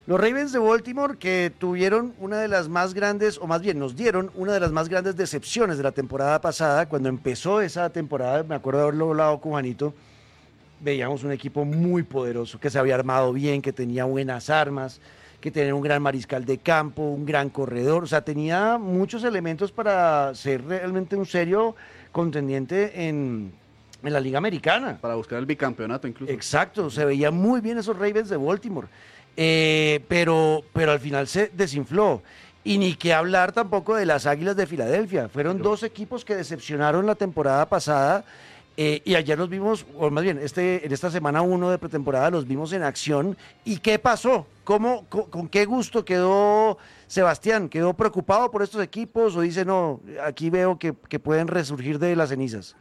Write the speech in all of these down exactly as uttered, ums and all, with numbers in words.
Los Ravens de Baltimore, que tuvieron una de las más grandes, o más bien nos dieron una de las más grandes decepciones de la temporada pasada. Cuando empezó esa temporada, me acuerdo de haberlo hablado con Juanito, veíamos un equipo muy poderoso, que se había armado bien, que tenía buenas armas, que tenía un gran mariscal de campo, un gran corredor, o sea, tenía muchos elementos para ser realmente un serio contendiente en, en la Liga Americana. Para buscar el bicampeonato incluso. Exacto, se veían muy bien esos Ravens de Baltimore, eh, pero, pero al final se desinfló. Y ni que hablar tampoco de las Águilas de Filadelfia. Fueron pero... dos equipos que decepcionaron la temporada pasada. Eh, y ayer los vimos, o más bien, este, en esta semana uno de pretemporada los vimos en acción. ¿Y qué pasó? ¿Cómo, con, con qué gusto quedó Sebastián? ¿Quedó preocupado por estos equipos o dice, no, aquí veo que, que pueden resurgir de las cenizas?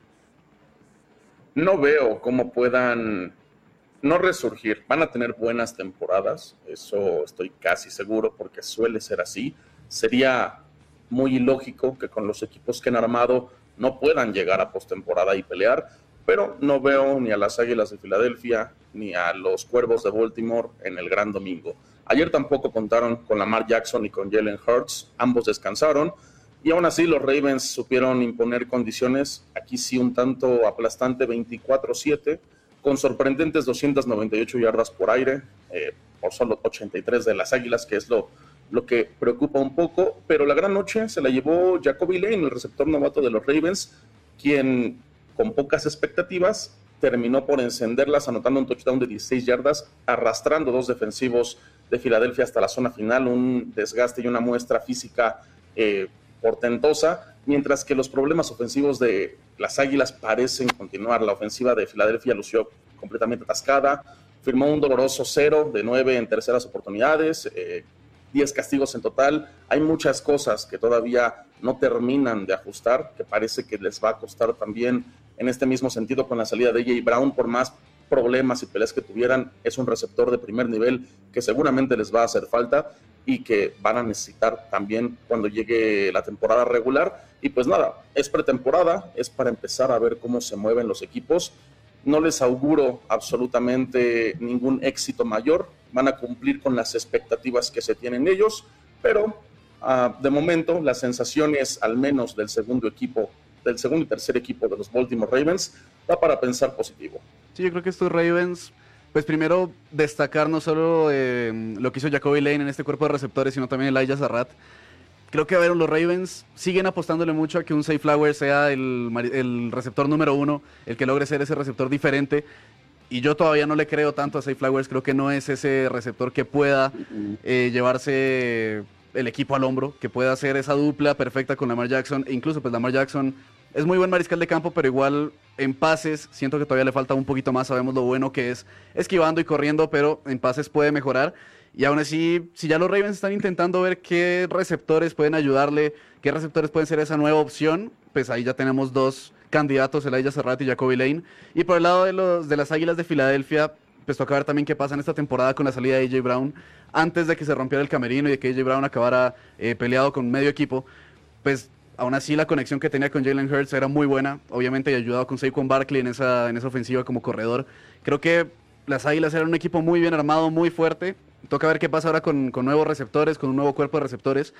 No veo cómo puedan no resurgir. Van a tener buenas temporadas, eso estoy casi seguro, porque suele ser así. Sería muy ilógico que con los equipos que han armado no puedan llegar a postemporada y pelear, pero no veo ni a las Águilas de Filadelfia ni a los Cuervos de Baltimore en el Gran Domingo. Ayer tampoco contaron con Lamar Jackson y con Jalen Hurts, ambos descansaron, y aún así los Ravens supieron imponer condiciones, aquí sí un tanto aplastante, veinticuatro siete, con sorprendentes doscientas noventa y ocho yardas por aire, eh, por solo ochenta y tres de las Águilas, que es lo lo que preocupa un poco, pero la gran noche se la llevó Jacoby Lane, el receptor novato de los Ravens, quien con pocas expectativas terminó por encenderlas, anotando un touchdown de dieciséis yardas, arrastrando dos defensivos de Filadelfia hasta la zona final, un desgaste y una muestra física eh, portentosa, mientras que los problemas ofensivos de las Águilas parecen continuar. La ofensiva de Filadelfia lució completamente atascada, firmó un doloroso cero de nueve en terceras oportunidades, eh, diez castigos en total. Hay muchas cosas que todavía no terminan de ajustar, que parece que les va a costar también en este mismo sentido con la salida de A J Brown. Por más problemas y peleas que tuvieran, es un receptor de primer nivel que seguramente les va a hacer falta y que van a necesitar también cuando llegue la temporada regular. Y pues nada, es pretemporada, es para empezar a ver cómo se mueven los equipos. No les auguro absolutamente ningún éxito mayor, van a cumplir con las expectativas que se tienen ellos, pero uh, de momento las sensaciones, al menos del segundo equipo, del segundo y tercer equipo de los Baltimore Ravens, da para pensar positivo. Sí, yo creo que estos Ravens, pues primero destacar no solo eh, lo que hizo Jacoby Lane en este cuerpo de receptores, sino también Elijah Sarrat. Creo que a ver, los Ravens siguen apostándole mucho a que un Zay Flowers sea el, el receptor número uno, el que logre ser ese receptor diferente. Y yo todavía no le creo tanto a Zay Flowers, creo que no es ese receptor que pueda eh, llevarse el equipo al hombro, que pueda hacer esa dupla perfecta con Lamar Jackson. E incluso pues Lamar Jackson es muy buen mariscal de campo, pero igual en pases siento que todavía le falta un poquito más. Sabemos lo bueno que es esquivando y corriendo, pero en pases puede mejorar. Y aún así, si ya los Ravens están intentando ver qué receptores pueden ayudarle, qué receptores pueden ser esa nueva opción, pues ahí ya tenemos dos candidatos, Elijah Sarrat y Jacoby Lane. Y por el lado de, los, de las Águilas de Filadelfia, pues toca ver también qué pasa en esta temporada con la salida de A J Brown, antes de que se rompiera el camerino y de que A J Brown acabara eh, peleado con medio equipo. Pues aún así la conexión que tenía con Jalen Hurts era muy buena, obviamente, y ayudado con Saquon Barkley en esa, en esa ofensiva como corredor. Creo que las Águilas eran un equipo muy bien armado, muy fuerte. Toca ver qué pasa ahora con, con nuevos receptores, con un nuevo cuerpo de receptores.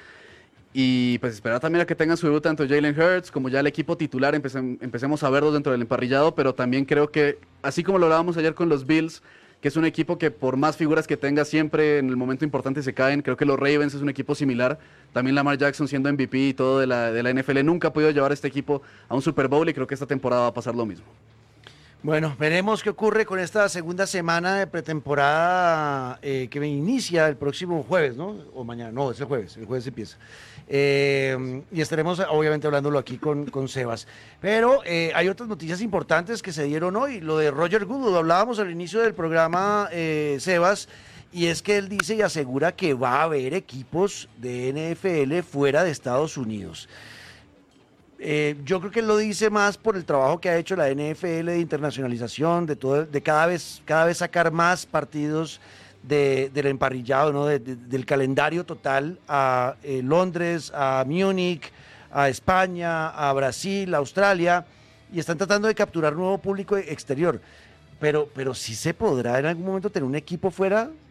Y pues esperar también a que tengan su debut tanto Jalen Hurts como ya el equipo titular, empecem, empecemos a verlos dentro del emparrillado, pero también creo que, así como lo hablábamos ayer con los Bills, que es un equipo que por más figuras que tenga siempre en el momento importante se caen, creo que los Ravens es un equipo similar, también Lamar Jackson siendo M V P y todo de la, de la N F L nunca ha podido llevar a este equipo a un Super Bowl y creo que esta temporada va a pasar lo mismo. Bueno, veremos qué ocurre con esta segunda semana de pretemporada eh, que inicia el próximo jueves, ¿no? O mañana, no, es el jueves, el jueves empieza. Eh, y estaremos obviamente hablándolo aquí con, con Sebas. Pero eh, hay otras noticias importantes que se dieron hoy. Lo de Roger Goodell, lo hablábamos al inicio del programa, eh, Sebas, y es que él dice y asegura que va a haber equipos de N F L fuera de Estados Unidos. Eh, yo creo que él lo dice más por el trabajo que ha hecho la N F L de internacionalización, de todo, de cada vez, cada vez sacar más partidos de, del emparrillado, ¿no? de, de, del calendario total a eh, Londres, a Múnich, a España, a Brasil, a Australia, y están tratando de capturar nuevo público exterior. Pero, pero sí se podrá en algún momento tener un equipo fuera